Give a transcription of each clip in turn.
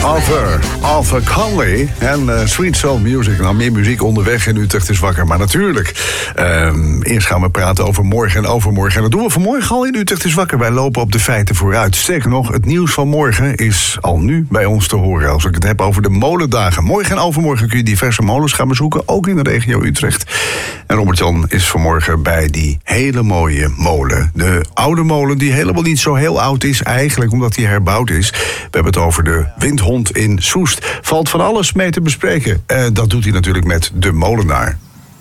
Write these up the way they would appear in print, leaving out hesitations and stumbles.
Arthur Conley en Sweet Soul Music. Nou, meer muziek onderweg in Utrecht is wakker. Maar natuurlijk, eerst gaan we praten over morgen en overmorgen. En dat doen we vanmorgen al in Utrecht is wakker. Wij lopen op de feiten vooruit. Sterker nog, het nieuws van morgen is al nu bij ons te horen. Als ik het heb over de molendagen. Morgen en overmorgen kun je diverse molens gaan bezoeken. Ook in de regio Utrecht. En Robert-Jan is vanmorgen bij die hele mooie molen. De oude molen die helemaal niet zo heel oud is. Eigenlijk omdat die herbouwd is. We hebben het over de Windhond in Soest. Valt van alles mee te bespreken. Dat doet hij natuurlijk met de molenaar.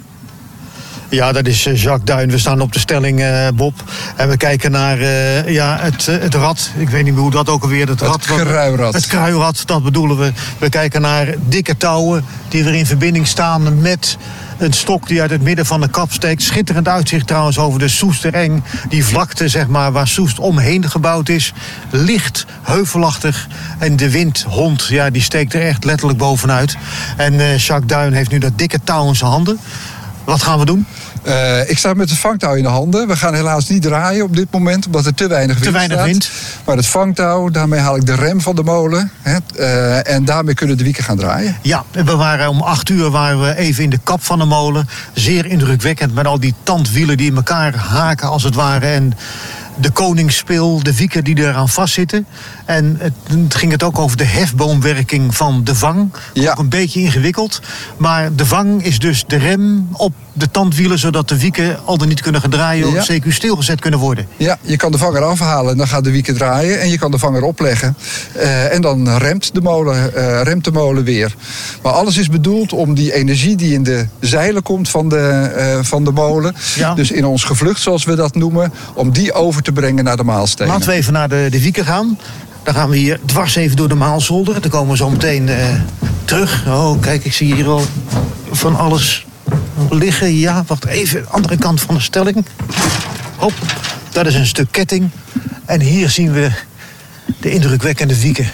Ja, dat is Jacques Duin. We staan op de stelling, Bob. En we kijken naar het rad. Ik weet niet meer hoe dat ook alweer... Het kruirad. Het kruirad, dat bedoelen we. We kijken naar dikke touwen die weer in verbinding staan met een stok die uit het midden van de kap steekt. Schitterend uitzicht trouwens over de Soestereng. Die vlakte, zeg maar, waar Soest omheen gebouwd is. Licht, heuvelachtig. En de windhond, ja, die steekt er echt letterlijk bovenuit. En Jacques Duin heeft nu dat dikke touw in zijn handen. Wat gaan we doen? Ik sta met het vangtouw in de handen. We gaan helaas niet draaien op dit moment, omdat er te weinig wind staat. Maar het vangtouw, daarmee haal ik de rem van de molen. En daarmee kunnen de wieken gaan draaien. Ja, we waren om 8:00 waren we even in de kap van de molen. Zeer indrukwekkend met al die tandwielen die in elkaar haken als het ware. En de koningsspil, de wieken die eraan vastzitten. En het ging het ook over de hefboomwerking van de vang. Ja. Ook een beetje ingewikkeld. Maar de vang is dus de rem op de tandwielen, zodat de wieken al dan niet kunnen gedraaien of CQ stilgezet kunnen worden. Ja, je kan de vanger afhalen en dan gaat de wieken draaien. En je kan de vanger opleggen. En dan remt de molen weer. Maar alles is bedoeld om die energie die in de zeilen komt van de molen. Ja. Dus in ons gevlucht, zoals we dat noemen, om die over te brengen naar de maalstenen. Laten we even naar de wieken gaan. Dan gaan we hier dwars even door de Maalzolder. Dan komen we zo meteen terug. Oh, kijk, ik zie hier al van alles liggen. Ja, wacht even. Andere kant van de stelling. Hop, dat is een stuk ketting. En hier zien we de indrukwekkende wieken.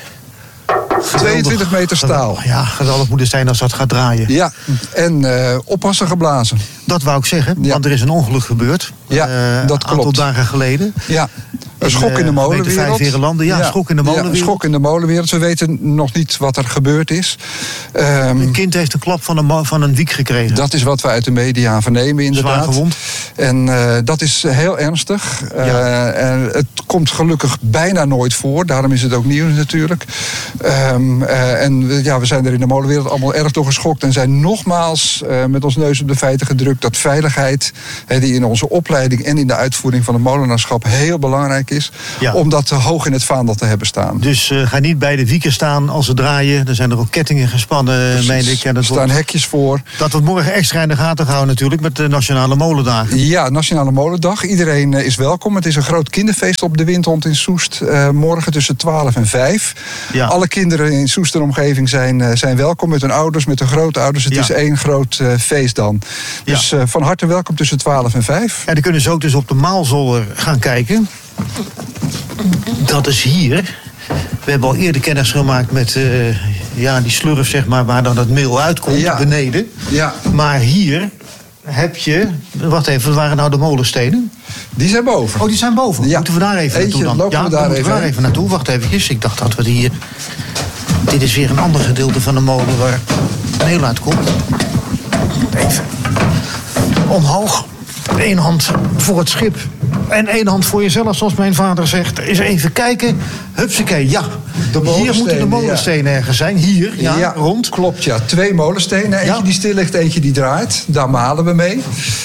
22 meter staal. Ja, geweldig moet het zijn als dat gaat draaien. Ja, en oppassen geblazen. Dat wou ik zeggen, want er is een ongeluk gebeurd. Ja, dat klopt. Een aantal dagen geleden. Ja. Een schok in de molenwereld. Een schok in de molenwereld. Een schok in de molenwereld. We weten nog niet wat er gebeurd is. Een kind heeft een klap van een wiek gekregen. Dat is wat we uit de media vernemen, inderdaad. Zwaar gewond. En dat is heel ernstig. En het komt gelukkig bijna nooit voor. Daarom is het ook nieuws natuurlijk. We zijn er in de molenwereld allemaal erg door geschokt. En zijn nogmaals met ons neus op de feiten gedrukt dat veiligheid, die in onze opleiding en in de uitvoering van het molenaarschap heel belangrijk is. Ja. Om dat hoog in het vaandel te hebben staan. Dus ga niet bij de wieken staan als ze draaien. Er zijn er ook kettingen gespannen, meen ik. En er staan hekjes voor. Dat wordt morgen extra in de gaten gehouden natuurlijk met de Nationale Molendagen. Ja, Nationale Molendag. Iedereen is welkom. Het is een groot kinderfeest op de Windhond in Soest. Morgen tussen 12 en 5. Ja. Alle kinderen in Soest en omgeving zijn welkom met hun ouders, met hun grootouders. Het is één groot feest dan. Dus van harte welkom tussen 12 en 5. En dan kunnen ze ook dus op de Maalzolder gaan kijken. Dat is hier. We hebben al eerder kennis gemaakt met die slurf, zeg maar, waar dan het meel uitkomt, beneden. Ja. Maar hier heb je... Wacht even, wat waren nou de molenstenen? Die zijn boven. Oh, die zijn boven. Ja. Moeten we daar even naartoe dan? Lopen we daar even naartoe. Wacht eventjes. Ik dacht dat we hier... Dit is weer een ander gedeelte van de molen waar het meel uitkomt. Even omhoog. Eén hand voor het schip. En één hand voor jezelf, zoals mijn vader zegt. Eens even kijken. Hupsakee, ja. Hier moeten de molenstenen ergens zijn. Hier, rond. Klopt, ja. 2 molenstenen. Eentje die stil ligt, eentje die draait. Daar malen we mee.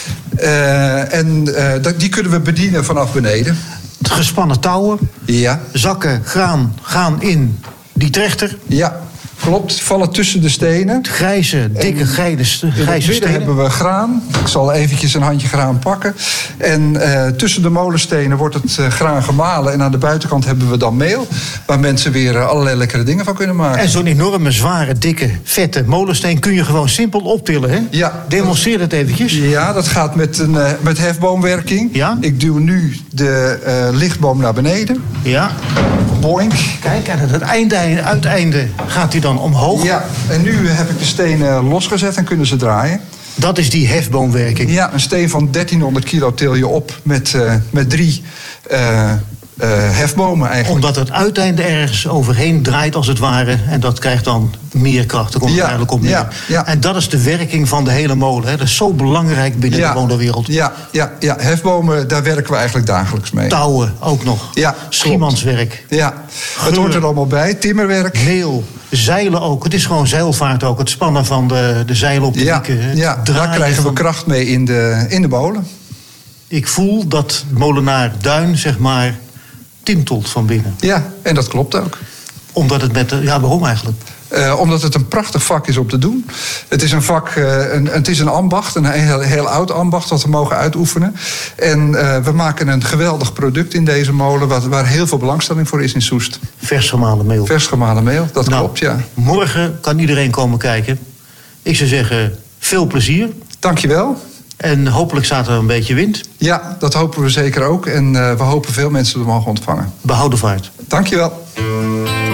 Die kunnen we bedienen vanaf beneden. Gespannen touwen. Ja. Zakken graan gaan in die trechter. Ja. Klopt, vallen tussen de stenen. Grijze, dikke, grijze stenen. Hebben we graan. Ik zal eventjes een handje graan pakken. En tussen de molenstenen wordt het graan gemalen. En aan de buitenkant hebben we dan meel. Waar mensen weer allerlei lekkere dingen van kunnen maken. En zo'n enorme, zware, dikke, vette molensteen kun je gewoon simpel optillen, hè? Ja. Demonstreer het eventjes. Ja, dat gaat met hefboomwerking. Ja? Ik duw nu de lichtboom naar beneden. Ja. Boink. Kijk, en het uiteinde gaat hij dan omhoog. Ja, en nu heb ik de stenen losgezet en kunnen ze draaien. Dat is die hefboomwerking. Ja, een steen van 1300 kilo til je op met 3 hefbomen eigenlijk. Omdat het uiteinde ergens overheen draait als het ware. En dat krijgt dan meer kracht. Daar komt het eigenlijk op neer. Ja. En dat is de werking van de hele molen. Hè. Dat is zo belangrijk binnen de molenwereld. Ja, hefbomen, daar werken we eigenlijk dagelijks mee. Touwen ook nog. Ja, Schiemanswerk. Ja, het hoort er allemaal bij. Timmerwerk. Meel. Zeilen ook. Het is gewoon zeilvaart ook. Het spannen van de zeilen op de wieken. Ja, daar krijgen we kracht mee in de molen. Ik voel dat molenaar Duin, zeg maar, tintelt van binnen. Ja, en dat klopt ook. Omdat het waarom eigenlijk? Omdat het een prachtig vak is om te doen. Het is een vak, het is een ambacht, een heel oud ambacht dat we mogen uitoefenen. En we maken een geweldig product in deze molen, waar heel veel belangstelling voor is in Soest. Vers gemalen meel. Vers gemalen meel, dat klopt, ja. Morgen kan iedereen komen kijken. Ik zou zeggen, veel plezier. Dankjewel. En hopelijk staat er een beetje wind. Ja, dat hopen we zeker ook. En we hopen veel mensen te mogen ontvangen. Behouden vaart. Dankjewel.